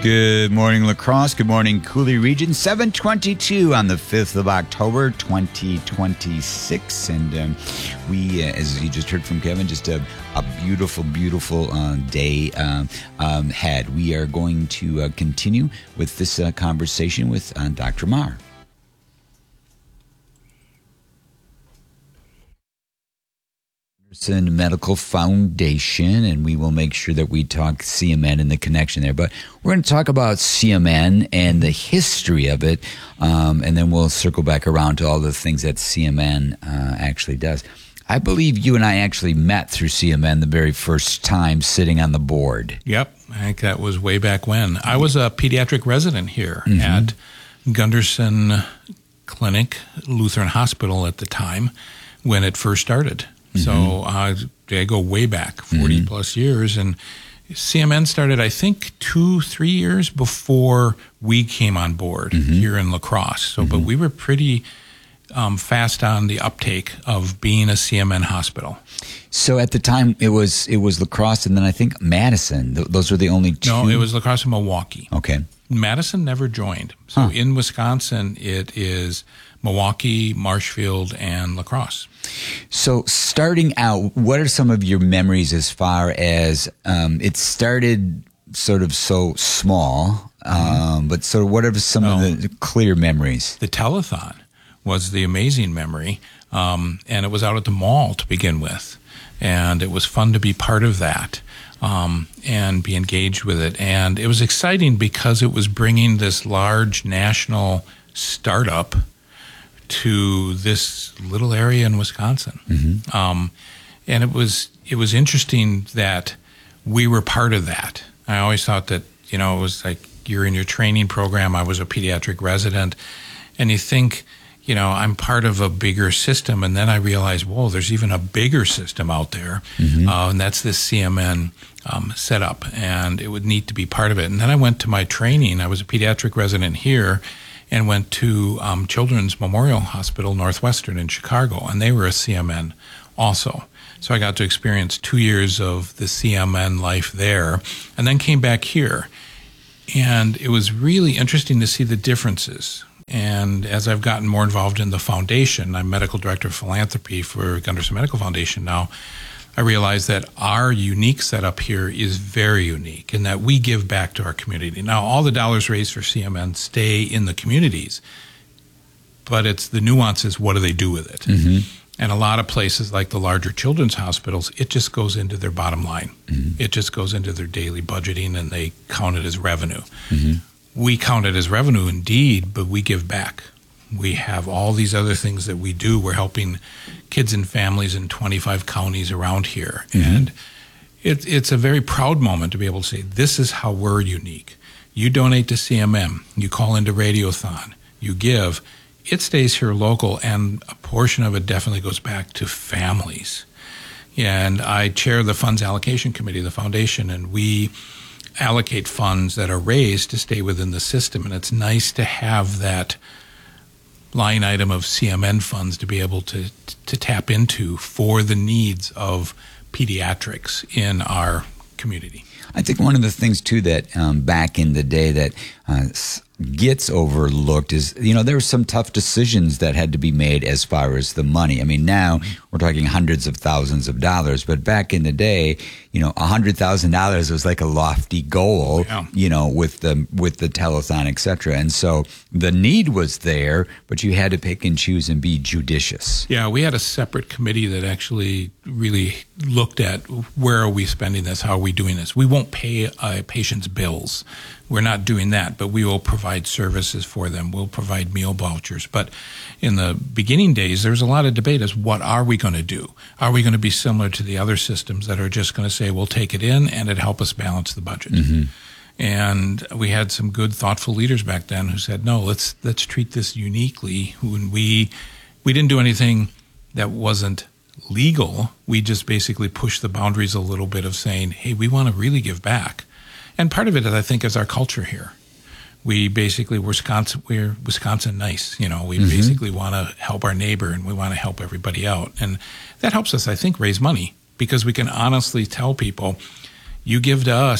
Good morning, La Crosse. Good morning, Cooley Region. 7:22 on the 5th of October, 2026. And we, as you just heard from Kevin, just a beautiful, beautiful day ahead. We are going to continue with this conversation with Dr. Marr. Medical Foundation, and we will make sure that we talk CMN and the connection there. But we're going to talk about CMN and the history of it, and then we'll circle back around to all the things that CMN actually does. I believe you and I actually met through CMN the very first time sitting on the board. Yep, I think that was way back when. I was a pediatric resident here at Gunderson Clinic Lutheran Hospital at the time when it first started. So I go way back, 40 plus years. And CMN started, I think, 2-3 years before we came on board here in La Crosse. So, but we were pretty fast on the uptake of being a CMN hospital. So at the time, it was La Crosse and then I think Madison. Those were the only two? No, it was La Crosse and Milwaukee. Okay. Madison never joined. So in Wisconsin, it is Milwaukee, Marshfield, and La Crosse. So starting out, what are some of your memories as far as it started sort of so small, but sort of what are some of the clear memories? The telethon was the amazing memory, and it was out at the mall to begin with, and it was fun to be part of that. And be engaged with it. And it was exciting because it was bringing this large national startup to this little area in Wisconsin. And it was interesting that we were part of that. I always thought that, it was like you're in your training program. I was a pediatric resident, and you think, I'm part of a bigger system. And then I realized, whoa, there's even a bigger system out there. And that's this CMN setup. And it would need to be part of it. And then I went to my training. I was a pediatric resident here and went to Children's Memorial Hospital Northwestern in Chicago. And they were a CMN also. So I got to experience 2 years of the CMN life there and then came back here. And it was really interesting to see the differences. And as I've gotten more involved in the foundation, I'm medical director of philanthropy for Gunderson Medical Foundation now, I realize that our unique setup here is very unique in that we give back to our community. Now, all the dollars raised for CMN stay in the communities, but it's the nuances, what do they do with it? And a lot of places like the larger children's hospitals, it just goes into their bottom line. It just goes into their daily budgeting and they count it as revenue. We count it as revenue indeed, but we give back. We have all these other things that we do. We're helping kids and families in 25 counties around here. And it's a very proud moment to be able to say, this is how we're unique. You donate to CMM, you call into Radiothon, you give, it stays here local, and a portion of it definitely goes back to families. And I chair the funds allocation committee of the foundation, and we allocate funds that are raised to stay within the system. And it's nice to have that line item of CMN funds to be able to tap into for the needs of pediatrics in our community. I think one of the things, too, that back in the day that gets overlooked is, there were some tough decisions that had to be made as far as the money. I mean, now we're talking hundreds of thousands of dollars, but back in the day, $100,000 was like a lofty goal, with the telethon, et cetera. And so the need was there, but you had to pick and choose and be judicious. Yeah, we had a separate committee that actually really looked at where are we spending this, how are we doing this. We won't pay a patient's bills. We're not doing that, but we will provide services for them. We'll provide meal vouchers. But in the beginning days, there's a lot of debate as what are we going to do? Are we going to be similar to the other systems that are just going to say, we'll take it in and it help us balance the budget? And we had some good, thoughtful leaders back then who said, no, let's treat this uniquely. When we didn't do anything that wasn't legal. We just basically pushed the boundaries a little bit of saying, hey, we want to really give back. And part of it, I think, is our culture here. We basically, we're Wisconsin nice. We basically want to help our neighbor and we want to help everybody out. And that helps us, I think, raise money because we can honestly tell people, you give to us,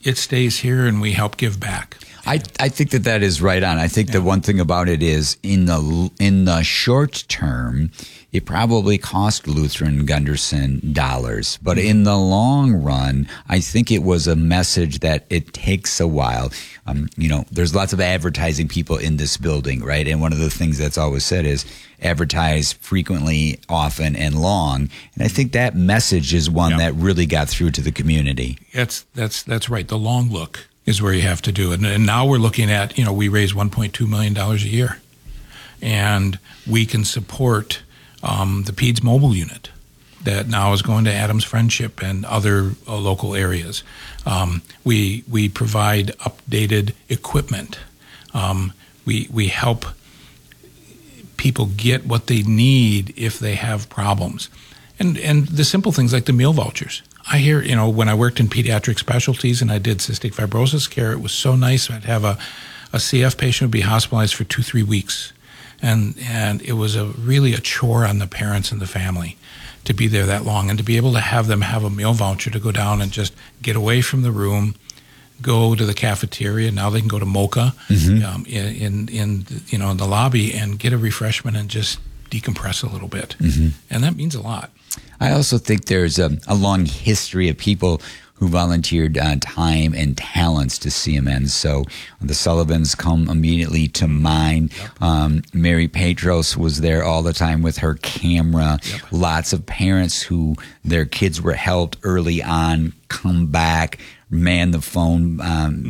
it stays here and we help give back. I think that is right on. I think the one thing about it is in the short term, it probably cost Lutheran Gunderson dollars. But in the long run, I think it was a message that it takes a while. There's lots of advertising people in this building, right? And one of the things that's always said is advertise frequently, often, and long. And I think that message is one that really got through to the community. That's right. The long look is where you have to do it. And now we're looking at, we raise $1.2 million a year. And we can support the PEDS mobile unit that now is going to Adams Friendship and other local areas. We provide updated equipment. We help people get what they need if they have problems. And the simple things like the meal vouchers. I hear, when I worked in pediatric specialties and I did cystic fibrosis care, it was so nice. I'd have a CF patient would be hospitalized for 2-3 weeks. And it was really a chore on the parents and the family to be there that long and to be able to have them have a meal voucher to go down and just get away from the room, go to the cafeteria. Now they can go to Mocha in the lobby and get a refreshment and just decompress a little bit. And that means a lot. I also think there's a long history of people who volunteered time and talents to CMN. So the Sullivans come immediately to mind. Mary Petros was there all the time with her camera. Lots of parents who their kids were helped early on come back, man the phone.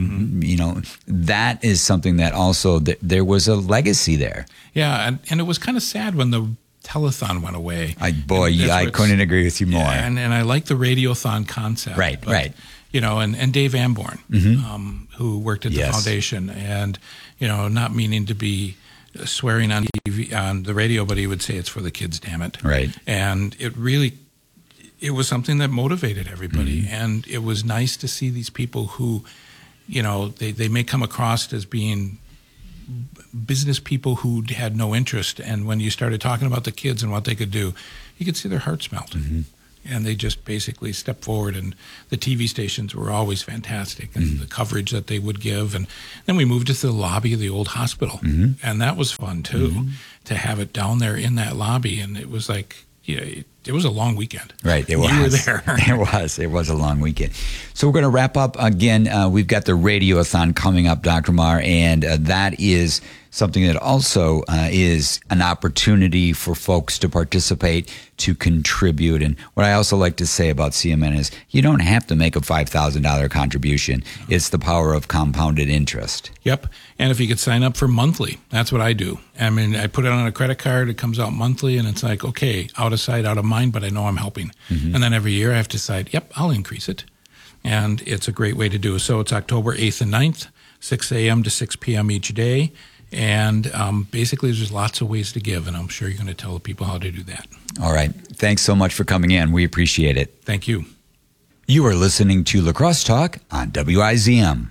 That is something that also there was a legacy there. Yeah, and it was kind of sad when the telethon went away. I couldn't agree with you more. Yeah, and I like the radiothon concept. Right. And Dave Amborn, who worked at the foundation, and not meaning to be swearing on TV on the radio, but he would say it's for the kids, damn it. Right. And it was something that motivated everybody, and it was nice to see these people who, they may come across as being business people who had no interest, and when you started talking about the kids and what they could do, you could see their hearts melt. And they just basically stepped forward, and the TV stations were always fantastic, and the coverage that they would give. And then we moved to the lobby of the old hospital, and that was fun too, to have it down there in that lobby. And it was like, it was a long weekend. Right, it was. You were there. It was a long weekend. So we're going to wrap up again. We've got the Radiothon coming up, Dr. Marr, and that is something that also is an opportunity for folks to participate, to contribute. And what I also like to say about CMN is you don't have to make a $5,000 contribution. It's the power of compounded interest. Yep. And if you could sign up for monthly, that's what I do. I mean, I put it on a credit card. It comes out monthly, and it's like, okay, out of sight, out of mind, but I know I'm helping. And then every year I have to decide, I'll increase it. And it's a great way to do it. So it's October 8th and 9th, 6 a.m. to 6 p.m. each day. And basically, there's lots of ways to give, and I'm sure you're going to tell the people how to do that. All right. Thanks so much for coming in. We appreciate it. Thank you. You are listening to La Crosse Talk on WIZM.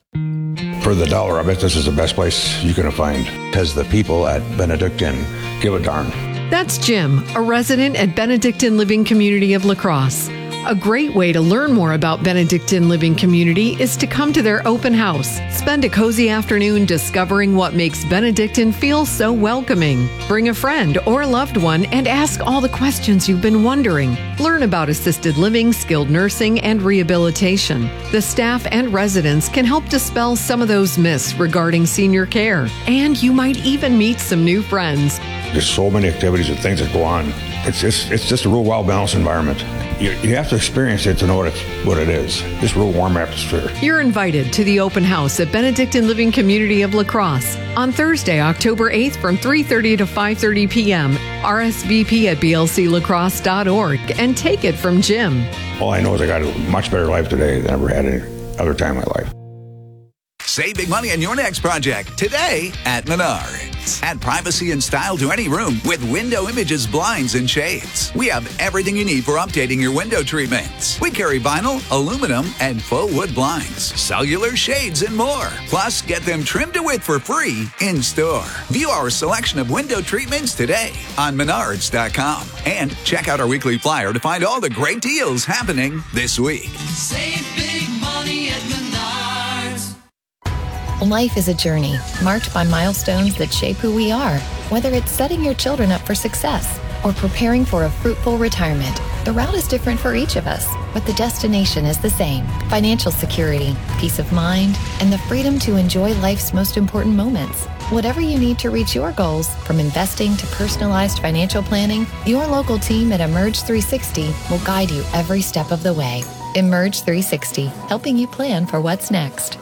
For the dollar, I bet this is the best place you're going to find, because the people at Benedictine give a darn. That's Jim, a resident at Benedictine Living Community of La Crosse. A great way to learn more about Benedictine Living Community is to come to their open house. Spend a cozy afternoon discovering what makes Benedictine feel so welcoming. Bring a friend or loved one and ask all the questions you've been wondering. Learn about assisted living, skilled nursing, and rehabilitation. The staff and residents can help dispel some of those myths regarding senior care. And you might even meet some new friends. There's so many activities and things that go on. It's just a real well-balanced environment. You have to experience it to know what it is. This real warm atmosphere. You're invited to the open house at Benedictine Living Community of La Crosse on Thursday, October 8th from 3:30 to 5:30 p.m. RSVP at blclacrosse.org and take it from Jim. All I know is I got a much better life today than I ever had any other time in my life. Save big money on your next project today at Menards. Add privacy and style to any room with Window Images blinds and shades. We have everything you need for updating your window treatments. We carry vinyl, aluminum, and faux wood blinds, cellular shades, and more. Plus, get them trimmed to width for free in store. View our selection of window treatments today on Menards.com. And check out our weekly flyer to find all the great deals happening this week. Save big money at Menards. Life is a journey marked by milestones that shape who we are. Whether it's setting your children up for success or preparing for a fruitful retirement, the route is different for each of us, but the destination is the same. Financial security, peace of mind, and the freedom to enjoy life's most important moments. Whatever you need to reach your goals, from investing to personalized financial planning, your local team at Emerge 360 will guide you every step of the way. Emerge 360, helping you plan for what's next.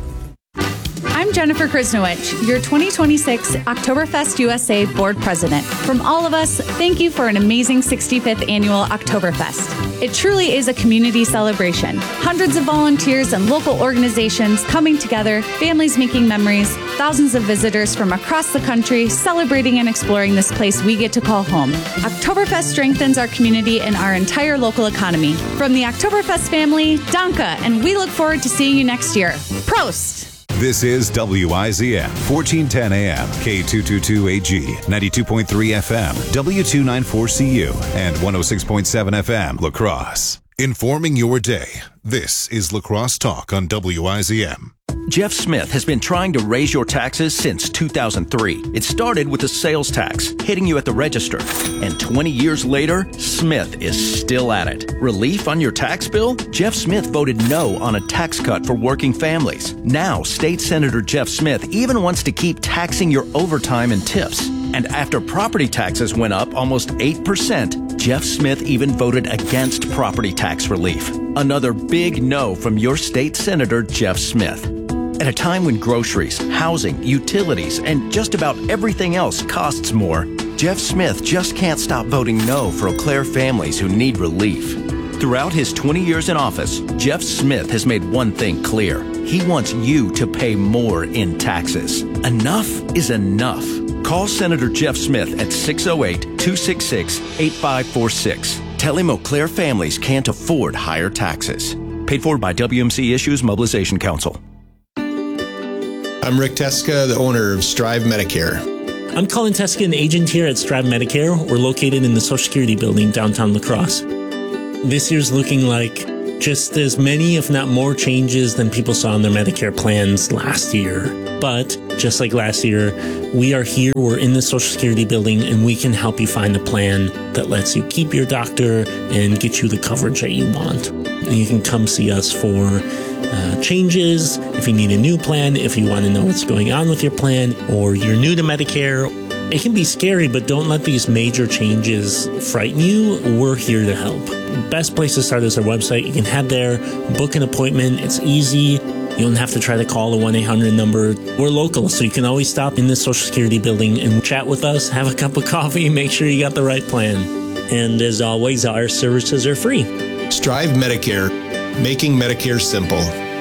I'm Jennifer Krisnowicz, your 2026 Oktoberfest USA Board President. From all of us, thank you for an amazing 65th Annual Oktoberfest. It truly is a community celebration. Hundreds of volunteers and local organizations coming together, families making memories, thousands of visitors from across the country celebrating and exploring this place we get to call home. Oktoberfest strengthens our community and our entire local economy. From the Oktoberfest family, Danke, and we look forward to seeing you next year. Prost! This is WIZM, 1410 AM, K222AG, 92.3 FM, W294CU, and 106.7 FM, La Crosse. Informing your day, this is La Crosse Talk on WIZM. Jeff Smith has been trying to raise your taxes since 2003. It started with the sales tax, hitting you at the register. And 20 years later, Smith is still at it. Relief on your tax bill? Jeff Smith voted no on a tax cut for working families. Now, State Senator Jeff Smith even wants to keep taxing your overtime and tips. And after property taxes went up almost 8%, Jeff Smith even voted against property tax relief. Another big no from your state senator, Jeff Smith. At a time when groceries, housing, utilities, and just about everything else costs more, Jeff Smith just can't stop voting no for Eau Claire families who need relief. Throughout his 20 years in office, Jeff Smith has made one thing clear. He wants you to pay more in taxes. Enough is enough. Call Senator Jeff Smith at 608-266-8546. Tell him Eau Claire families can't afford higher taxes. Paid for by WMC Issues Mobilization Council. I'm Rick Teska, the owner of Strive Medicare. I'm Colin Teska, an agent here at Strive Medicare. We're located in the Social Security building downtown La Crosse. This year's looking like just as many, if not more, changes than people saw in their Medicare plans last year. But just like last year, we are here, we're in the Social Security building, and we can help you find a plan that lets you keep your doctor and get you the coverage that you want. And you can come see us for changes, if you need a new plan, if you want to know what's going on with your plan, or you're new to Medicare. It can be scary, but don't let these major changes frighten you. We're here to help. Best place to start is our website. You can head there, book an appointment. It's easy. You don't have to try to call the 1-800 number. We're local, so you can always stop in the Social Security building and chat with us, have a cup of coffee, make sure you got the right plan. And as always, our services are free. Strive Medicare, making Medicare simple.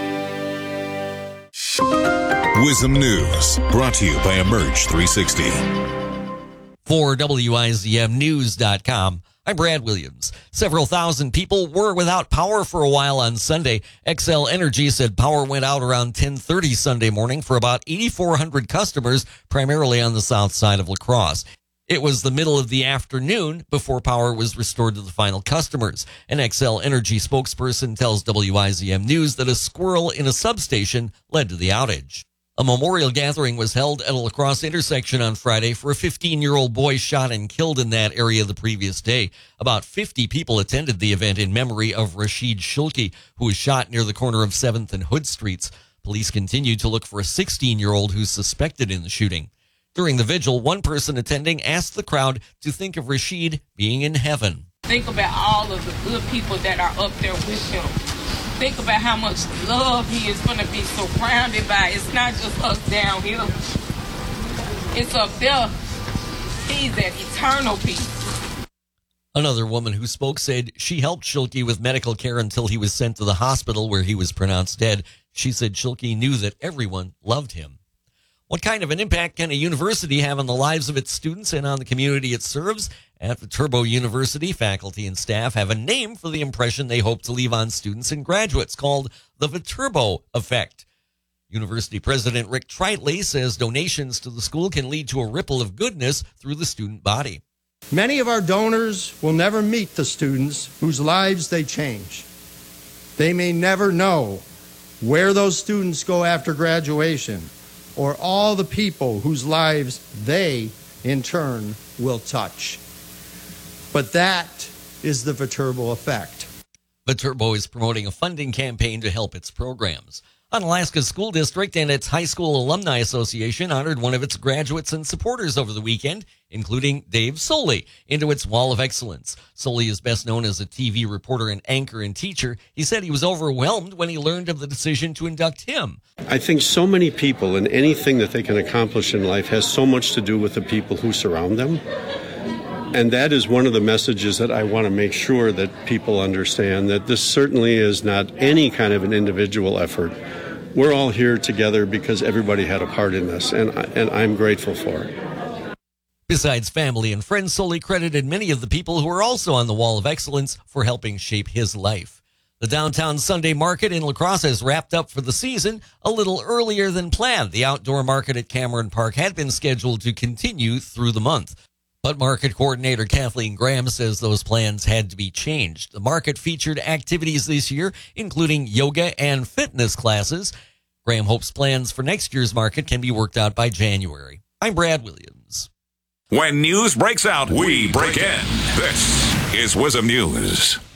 WIZM News, brought to you by Emerge 360. For WIZMnews.com, I'm Brad Williams. Several thousand people were without power for a while on Sunday. Xcel Energy said power went out around 10:30 Sunday morning for about 8,400 customers, primarily on the south side of La Crosse. It was the middle of the afternoon before power was restored to the final customers. An Xcel Energy spokesperson tells WIZM News that a squirrel in a substation led to the outage. A memorial gathering was held at a La Crosse intersection on Friday for a 15-year-old boy shot and killed in that area the previous day. About 50 people attended the event in memory of Rashid Shulki, who was shot near the corner of 7th and Hood Streets. Police continue to look for a 16-year-old who's suspected in the shooting. During the vigil, one person attending asked the crowd to think of Rashid being in heaven. Think about all of the good people that are up there with him. Think about how much love he is going to be surrounded by. It's not just us down here. It's up there. He's at eternal peace. Another woman who spoke said she helped Shulki with medical care until he was sent to the hospital where he was pronounced dead. She said Shulki knew that everyone loved him. What kind of an impact can a university have on the lives of its students and on the community it serves? At Viterbo University, faculty and staff have a name for the impression they hope to leave on students and graduates, called the Viterbo Effect. University President Rick Tritley says donations to the school can lead to a ripple of goodness through the student body. Many of our donors will never meet the students whose lives they change. They may never know where those students go after graduation, or all the people whose lives they, in turn, will touch. But that is the Viterbo effect. Viterbo is promoting a funding campaign to help its programs. Unalaska School District and its High School Alumni Association honored one of its graduates and supporters over the weekend, including Dave Soley, into its Wall of Excellence. Soley is best known as a TV reporter and anchor and teacher. He said he was overwhelmed when he learned of the decision to induct him. I think so many people and anything that they can accomplish in life has so much to do with the people who surround them. And that is one of the messages that I want to make sure that people understand, that this certainly is not any kind of an individual effort. We're all here together because everybody had a part in this, and I'm grateful for it. Besides family and friends, Soley credited many of the people who are also on the Wall of Excellence for helping shape his life. The downtown Sunday market in La Crosse has wrapped up for the season a little earlier than planned. The outdoor market at Cameron Park had been scheduled to continue through the month. But market coordinator Kathleen Graham says those plans had to be changed. The market featured activities this year, including yoga and fitness classes. Graham hopes plans for next year's market can be worked out by January. I'm Brad Williams. When news breaks out, we break in. This is WIZM News.